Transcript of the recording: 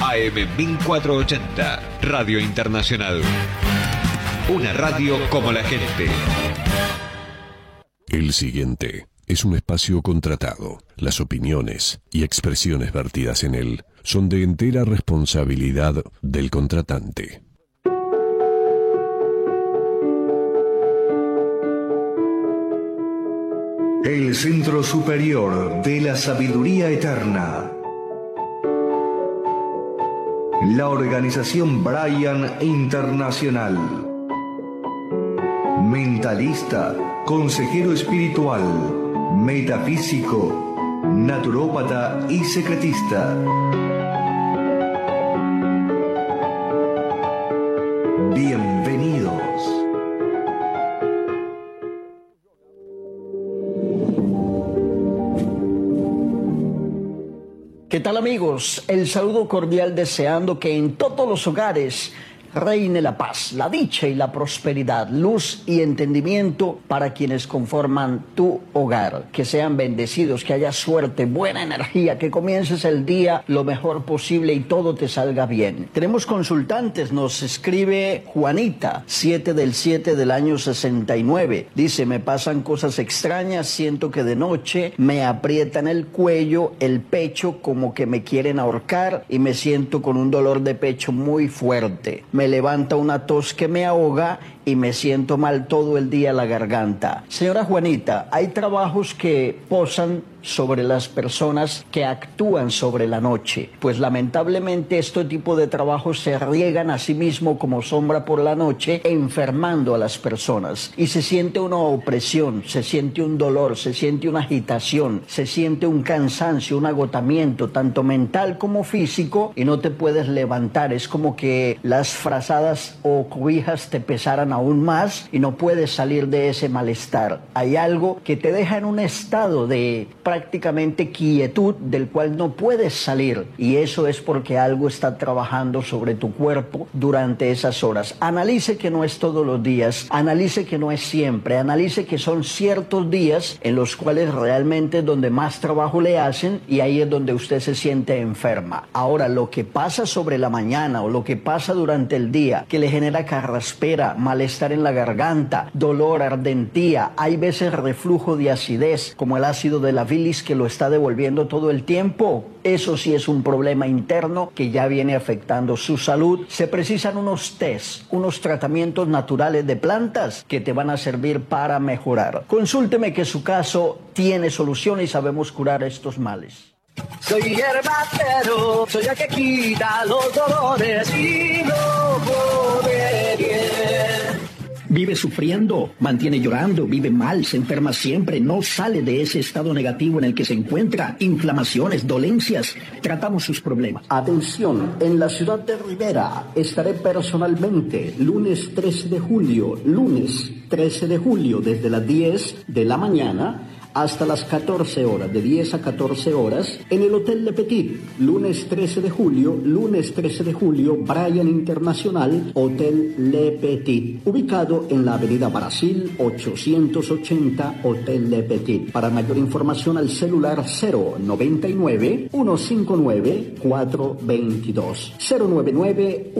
AM 1480, Radio Internacional. Una radio como la gente. El siguiente es un espacio contratado. Las opiniones y expresiones vertidas en él son de entera responsabilidad del contratante. El Centro Superior de la Sabiduría Eterna. La organización Brian Internacional. Mentalista, consejero espiritual, metafísico, naturópata y secretista. Bienvenidos. ¿Qué tal, amigos? El saludo cordial, deseando que en todos los hogares reine la paz, la dicha y la prosperidad, luz y entendimiento para quienes conforman tu hogar. Que sean bendecidos, que haya suerte, buena energía, que comiences el día lo mejor posible y todo te salga bien. Tenemos consultantes, nos escribe Juanita, 7/7 del año 69. Dice: me pasan cosas extrañas, siento que de noche me aprietan el cuello, el pecho, como que me quieren ahorcar, y me siento con un dolor de pecho muy fuerte. Me levanta una tos que me ahoga y me siento mal todo el día la garganta. Señora Juanita, hay trabajos que posan sobre las personas que actúan sobre la noche. Pues lamentablemente este tipo de trabajos se riegan a sí mismo como sombra por la noche, enfermando a las personas. Y se siente una opresión, se siente un dolor, se siente una agitación, se siente un cansancio, un agotamiento, tanto mental como físico, y no te puedes levantar. Es como que las frazadas o cobijas te pesaran aún más y no puedes salir de ese malestar. Hay algo que te deja en un estado de prácticamente quietud del cual no puedes salir, y eso es porque algo está trabajando sobre tu cuerpo durante esas horas. Analice que no es todos los días, analice que no es siempre, analice que son ciertos días en los cuales realmente es donde más trabajo le hacen, y ahí es donde usted se siente enferma. Ahora, lo que pasa sobre la mañana o lo que pasa durante el día que le genera carraspera, malestar en la garganta, dolor, ardentía, hay veces reflujo de acidez como el ácido de la bilis que lo está devolviendo todo el tiempo, eso sí es un problema interno que ya viene afectando su salud. Se precisan unos test, unos tratamientos naturales de plantas que te van a servir para mejorar. Consúlteme, que su caso tiene solución y sabemos curar estos males. Soy herbatero, soy el que quita los dolores y no pone bien. Vive sufriendo, mantiene llorando, vive mal, se enferma siempre, no sale de ese estado negativo en el que se encuentra, inflamaciones, dolencias. Tratamos sus problemas. Atención, en la ciudad de Rivera estaré personalmente lunes 13 de julio, desde las 10 de la mañana hasta las 14 horas, de 10 a 14 horas, en el Hotel Le Petit, lunes 13 de julio, Brian Internacional, Hotel Le Petit, ubicado en la avenida Brasil, 880, Hotel Le Petit. Para mayor información, al celular 099-159-422, 099